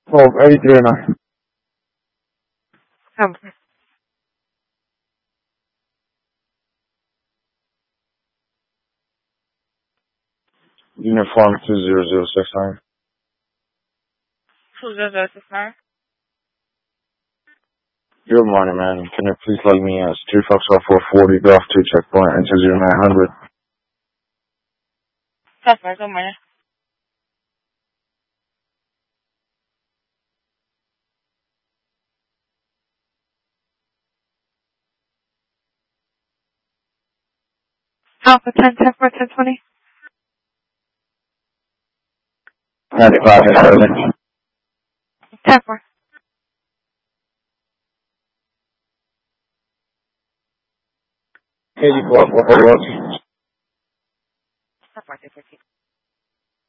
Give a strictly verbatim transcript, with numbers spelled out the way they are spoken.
Oh, eighty-three and nine. Um, Uniform two zero zero six nine. two zero zero six nine. Good morning, man. Can you please let me uh, three Fox off four forty Golf two checkpoint and two zero nine hundred? Customer, good morning. Alpha ten ten four ten twenty. ninety-five and seven. ten four. eighty-four, four forty. ten four, ten four.